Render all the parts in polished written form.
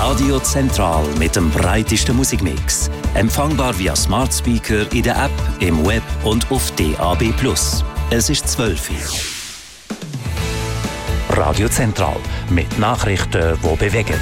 Radio Zentral mit dem breitesten Musikmix. Empfangbar via Smart Speaker in der App, im Web und auf DAB+. Es ist 12 Uhr. Radio Zentral mit Nachrichten, die bewegen.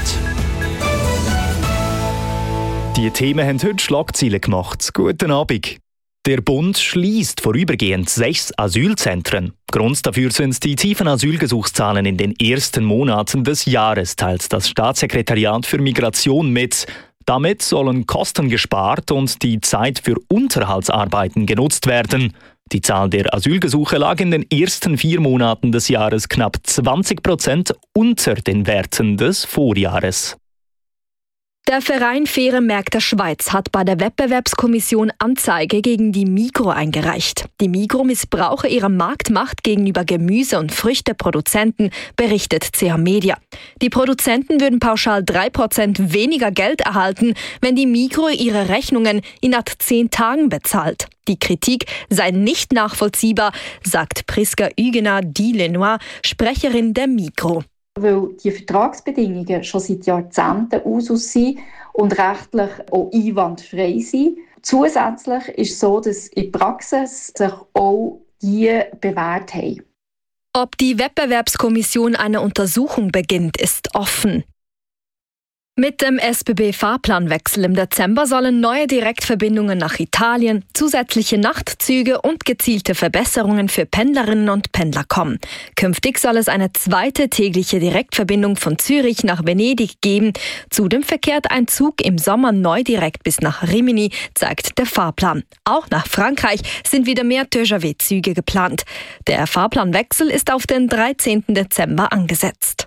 Die Themen haben heute Schlagzeilen gemacht. Guten Abend. Der Bund schließt vorübergehend 6 Asylzentren. Grund dafür sind die tiefen Asylgesuchszahlen in den ersten Monaten des Jahres, teilt das Staatssekretariat für Migration mit. Damit sollen Kosten gespart und die Zeit für Unterhaltsarbeiten genutzt werden. Die Zahl der Asylgesuche lag in den ersten 4 Monaten des Jahres knapp 20% unter den Werten des Vorjahres. Der Verein Faire Märkte Schweiz hat bei der Wettbewerbskommission Anzeige gegen die Migros eingereicht. Die Migros missbrauche ihre Marktmacht gegenüber Gemüse- und Früchteproduzenten, berichtet CH Media. Die Produzenten würden pauschal 3% weniger Geld erhalten, wenn die Migros ihre Rechnungen innerhalb 10 Tagen bezahlt. Die Kritik sei nicht nachvollziehbar, sagt Priska Huguenat-Dilenois, Sprecherin der Migros. Weil die Vertragsbedingungen schon seit Jahrzehnten Usus sind und rechtlich auch einwandfrei sind. Zusätzlich ist es so, dass in der Praxis sich auch die bewährt haben. Ob die Wettbewerbskommission eine Untersuchung beginnt, ist offen. Mit dem SBB-Fahrplanwechsel im Dezember sollen neue Direktverbindungen nach Italien, zusätzliche Nachtzüge und gezielte Verbesserungen für Pendlerinnen und Pendler kommen. Künftig soll es eine zweite tägliche Direktverbindung von Zürich nach Venedig geben. Zudem verkehrt ein Zug im Sommer neu direkt bis nach Rimini, zeigt der Fahrplan. Auch nach Frankreich sind wieder mehr TGV-Züge geplant. Der Fahrplanwechsel ist auf den 13. Dezember angesetzt.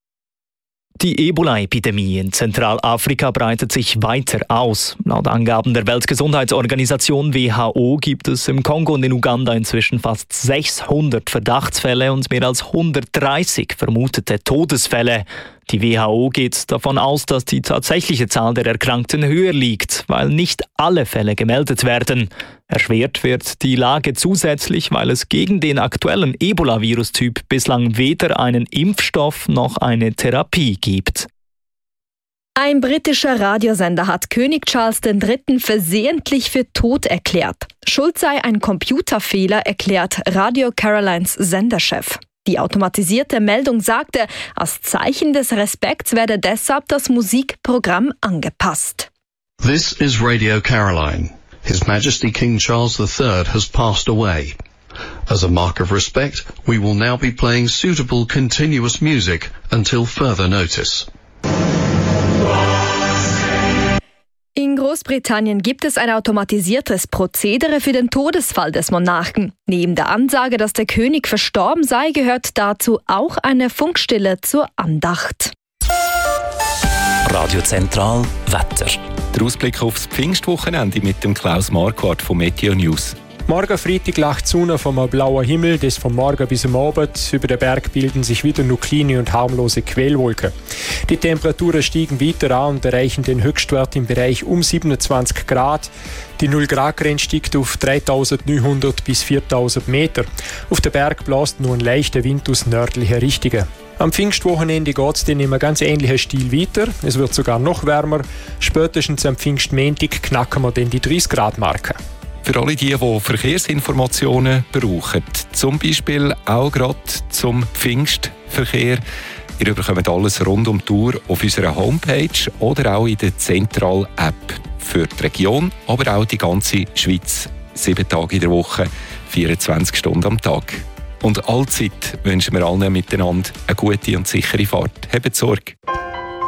Die Ebola-Epidemie in Zentralafrika breitet sich weiter aus. Laut Angaben der Weltgesundheitsorganisation WHO gibt es im Kongo und in Uganda inzwischen fast 600 Verdachtsfälle und mehr als 130 vermutete Todesfälle. Die WHO geht davon aus, dass die tatsächliche Zahl der Erkrankten höher liegt, weil nicht alle Fälle gemeldet werden. Erschwert wird die Lage zusätzlich, weil es gegen den aktuellen Ebola-Virustyp bislang weder einen Impfstoff noch eine Therapie gibt. Ein britischer Radiosender hat König Charles III. Versehentlich für tot erklärt. Schuld sei ein Computerfehler, erklärt Radio Carolines Senderchef. Die automatisierte Meldung sagte, als Zeichen des Respekts werde deshalb das Musikprogramm angepasst. This is Radio Caroline. His Majesty King Charles III has passed away. As a mark of respect, we will now be playing suitable continuous music until further notice. In Großbritannien gibt es ein automatisiertes Prozedere für den Todesfall des Monarchen. Neben der Ansage, dass der König verstorben sei, gehört dazu auch eine Funkstille zur Andacht. Radio Zentral Wetter. Der Ausblick aufs Pfingstwochenende mit dem Klaus Marquardt von Meteo News. Morgen Freitag lacht die Sonne vom blauen Himmel, das vom Morgen bis am Abend. Über den Berg bilden sich wieder nur kleine und harmlose Quellwolken. Die Temperaturen steigen weiter an und erreichen den Höchstwert im Bereich um 27 Grad. Die 0-Grad-Grenze steigt auf 3.900 bis 4.000 Meter. Auf den Berg bläst nur ein leichter Wind aus nördlicher Richtungen. Am Pfingstwochenende geht es dann in einem ganz ähnlichen Stil weiter. Es wird sogar noch wärmer. Spätestens am Pfingstmontag knacken wir dann die 30-Grad-Marke. Für alle die Verkehrsinformationen brauchen, zum Beispiel auch gerade zum Pfingstverkehr, ihr bekommt alles rund um die Uhr auf unserer Homepage oder auch in der Zentral-App für die Region, aber auch die ganze Schweiz. 7 Tage in der Woche, 24 Stunden am Tag. Und allzeit wünschen wir allen miteinander eine gute und sichere Fahrt. Habt Sorge!